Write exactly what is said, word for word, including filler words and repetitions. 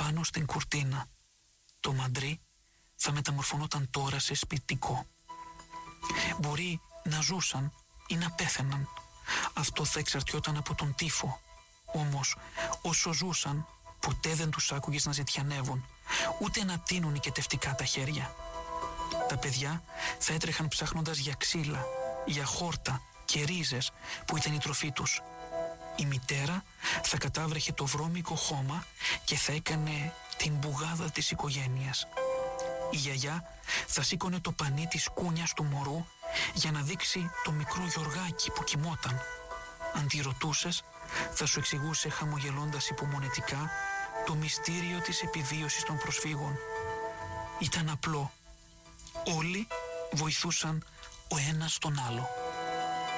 πάνω στην κουρτίνα. Το μαντρί θα μεταμορφωνόταν τώρα σε σπιτικό. Μπορεί να ζούσαν ή να πέθαιναν. Αυτό θα εξαρτιόταν από τον τύφο. Όμως όσο ζούσαν, ποτέ δεν τους άκουγες να ζητιανεύουν, ούτε να τείνουν οικετευτικά τα χέρια. Τα παιδιά θα έτρεχαν ψάχνοντας για ξύλα, για χόρτα και ρίζες που ήταν η τροφή τους. Η μητέρα θα κατάβρεχε το βρώμικο χώμα και θα έκανε την μπουγάδα της οικογένειας. Η γιαγιά θα σήκωνε το πανί της κούνιας του μωρού για να δείξει το μικρό Γιωργάκι που κοιμόταν. Αν τη ρωτούσες, θα σου εξηγούσε χαμογελώντας υπομονετικά το μυστήριο της επιβίωσης των προσφύγων. Ήταν απλό. Όλοι βοηθούσαν ο ένας τον άλλο.